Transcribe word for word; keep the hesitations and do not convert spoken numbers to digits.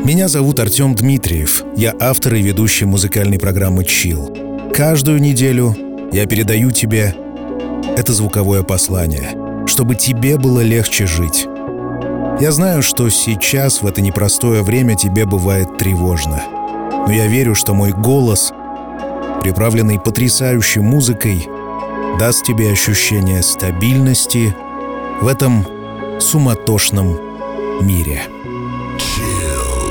Меня зовут Артем Дмитриев. Я автор и ведущий музыкальной программы Chill. Каждую неделю я передаю тебе это звуковое послание, чтобы тебе было легче жить. Я знаю, что сейчас, в это непростое время, тебе бывает тревожно. Но я верю, что мой голос, приправленный потрясающей музыкой, даст тебе ощущение стабильности в этом суматошном мире.